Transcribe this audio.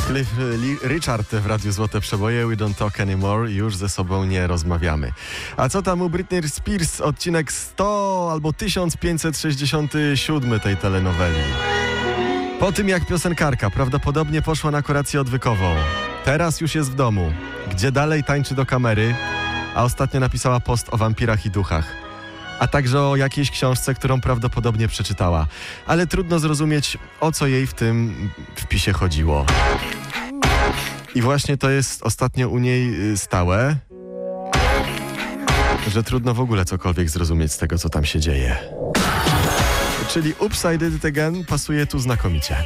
Cliff Richard w Radiu Złote Przeboje. We don't talk anymore. Już ze sobą nie rozmawiamy. A co tam u Britney Spears? Odcinek 100 albo 1567 tej telenoweli. Po tym jak piosenkarka prawdopodobnie poszła na kurację odwykową, teraz już jest w domu, gdzie dalej tańczy do kamery, a ostatnio napisała post o wampirach i duchach, a także o jakiejś książce, którą prawdopodobnie przeczytała. Ale trudno zrozumieć, o co jej w tym wpisie chodziło. I właśnie to jest ostatnio u niej stałe, że trudno w ogóle cokolwiek zrozumieć z tego, co tam się dzieje. Czyli Oops, I Did It Again pasuje tu znakomicie.